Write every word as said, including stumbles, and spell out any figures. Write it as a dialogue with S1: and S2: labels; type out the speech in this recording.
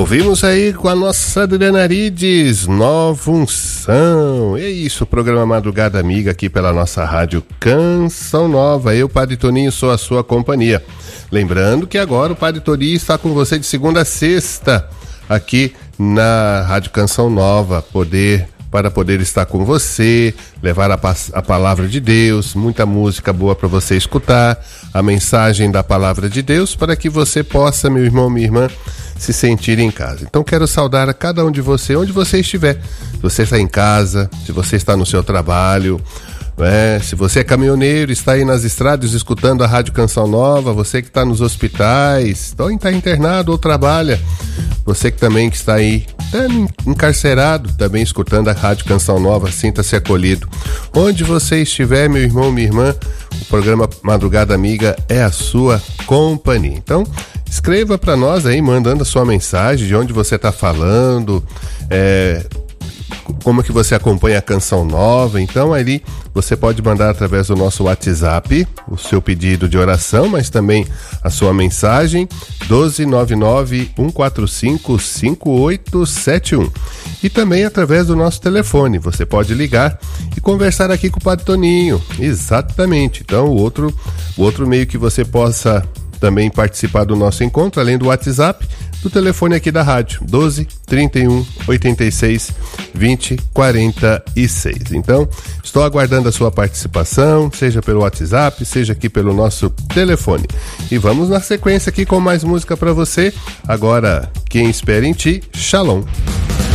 S1: Ouvimos aí com a nossa Adriana Arides, Nova Unção. É isso, programa Madrugada Amiga aqui pela nossa rádio Canção Nova. Eu, Padre Toninho, sou a sua companhia. Lembrando que agora o Padre Toninho está com você de segunda a sexta aqui na Rádio Canção Nova, poder para poder estar com você, levar a, a palavra de Deus, muita música boa para você escutar, a mensagem da palavra de Deus, para que você possa, meu irmão, minha irmã, se sentir em casa. Então quero saudar a cada um de você, onde você estiver. Se você está em casa, se você está no seu trabalho, né? Se você é caminhoneiro, está aí nas estradas escutando a Rádio Canção Nova, você que está nos hospitais, ou está internado ou trabalha, você que também que está aí encarcerado, também escutando a Rádio Canção Nova, sinta-se acolhido. Onde você estiver, meu irmão, minha irmã, o programa Madrugada Amiga é a sua companhia. Então, escreva para nós aí, mandando a sua mensagem, de onde você está falando, é, como que você acompanha a Canção Nova. Então ali você pode mandar através do nosso WhatsApp o seu pedido de oração, mas também a sua mensagem, doze nove nove, um quatro cinco, cinco oito sete um. E também através do nosso telefone, você pode ligar e conversar aqui com o Padre Toninho. Exatamente. Então o outro, o outro meio que você possa também participar do nosso encontro, além do WhatsApp, do telefone aqui da rádio, doze, trinta e um, oitenta e seis, vinte, quarenta e seis. Então, estou aguardando a sua participação, seja pelo WhatsApp, seja aqui pelo nosso telefone. E vamos na sequência aqui com mais música para você. Agora, Quem Espera em Ti, Shalom.